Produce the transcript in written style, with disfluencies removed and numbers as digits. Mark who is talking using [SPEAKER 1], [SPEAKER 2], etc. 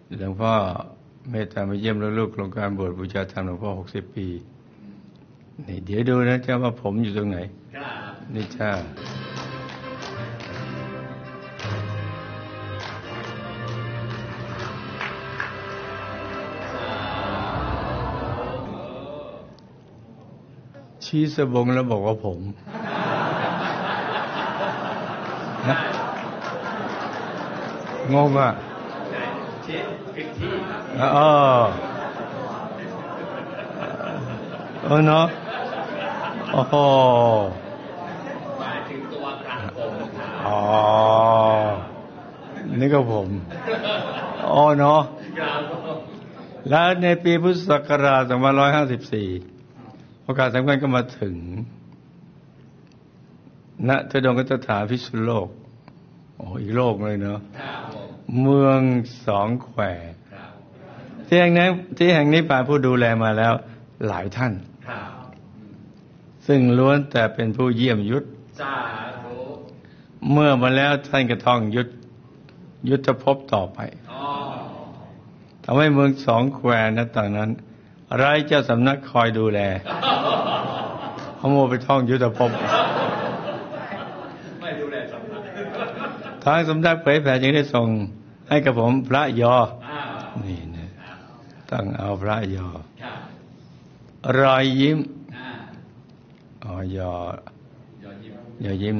[SPEAKER 1] หลวงพ่อเมตตามาเยี่ยมลูกๆโครงการบวชบูชาธรรมหลวงพ่อ60 ปีนี่เดี๋ยวดูนะจ้าว่าผมอยู่ตรงไหนนี่จ้าชี้สบงแล้วบอกว่าผมนะงงอ่ะชี้ผิดที่เนาะโอ้โหหมายถึงตัวกลางผมนี่ก็ผมเนาะแล้วในปีพุทธศักราช2554โอกาสสำคัญก็มาถึงณทุดงคสถานพิษณุโลกอีกโลกเลยเนาะเมืองสองแควที่แห่งนี้ผ่านผู้ดูแลมาแล้วหลายท่านซึ่งล้วนแต่เป็นผู้เยี่ยมยุทธเมื่อมาแล้วท่านก็ท่องยุทธภพต่อไปทำให้เมืองสองแควนั้นต่างนั้นไร้เจ้าสำนักคอยดูแลเขาโมไปท่องยุทธภพไม่ดูแลสำนักทางสำนักเผยแผ่จึงได้ส่งให้กับผมพระยอนี่นะต้องเอาพระยอรอยยิ้มยอยิ้ม